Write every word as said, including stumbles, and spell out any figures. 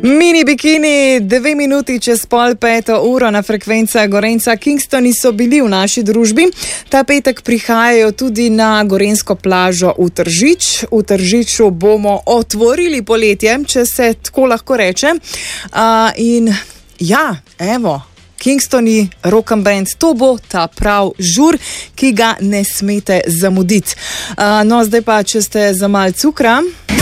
Mini bikini, dve minuti čez pol peto uro na frekvenca Gorenca. Kingstoni so bili v naši družbi. Ta petek prihajajo tudi na gorensko plažo v Tržič. V Tržiču bomo otvorili poletje, če se tako lahko reče. Uh, in ja, evo, Kingstoni, Rock and Band, to bo ta prav žur, ki ga ne smete zamuditi. Uh, no, zdaj pa, če ste za mal cukra...